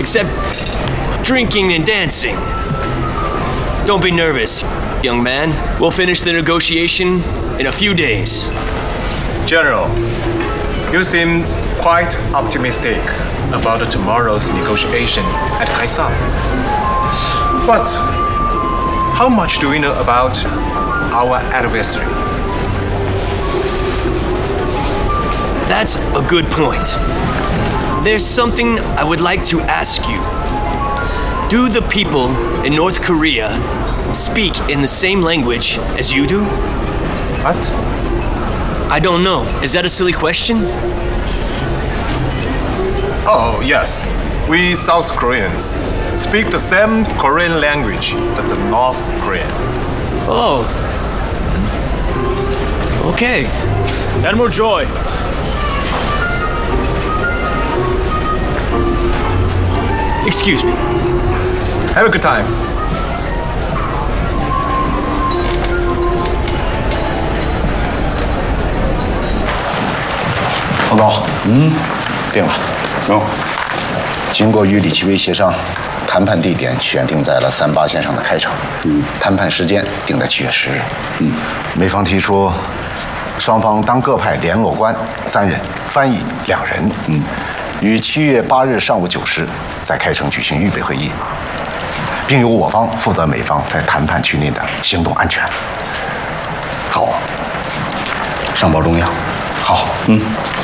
except drinking and dancing. Don't be nervous, young man. We'll finish the negotiation in a few days. General, you seem quite optimistic about tomorrow's negotiation at Kaisar. But how much do we know about our adversary? That's a good point. There's something I would like to ask you. Do the people in North Korea speak in the same language as you do? What? I don't know. Is that a silly question? Oh, yes. We South Koreans speak the same Korean language as the North Korean. Oh. Okay. Admiral Joy. Excuse me. Have a good time. 报告，定了。经过与李奇微协商，谈判地点选定在了38线上的开场。谈判时间定在7月10日。美方提出，双方当各派联络官3人，翻译2人。于7月8日上午9时在开城举行预备会议，并由我方负责美方在谈判区内的行动安全。好，上报中央。好。